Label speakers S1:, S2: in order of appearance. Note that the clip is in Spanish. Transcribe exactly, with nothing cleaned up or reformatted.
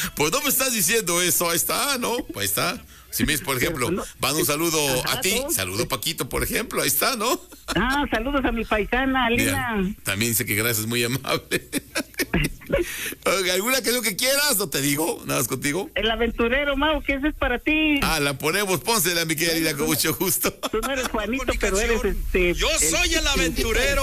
S1: Pues no me estás diciendo eso, ahí está, ¿no? Ahí está. Si me dices, por ejemplo, van un saludo
S2: Ajá,
S1: a ti,
S2: ¿no?
S1: saludo Paquito, por ejemplo, ahí está, ¿no?
S2: Ah, saludos a mi paisana, Alina.
S1: Mira, también dice que gracias, muy amable. ¿Alguna canción que quieras? No te digo, nada más contigo.
S2: El aventurero, Mau, que ese es para ti.
S1: Ah, la ponemos, pónsela, mi querida, con mucho gusto.
S2: Tú no eres Juanito, pero eres este...
S3: Yo soy el aventurero.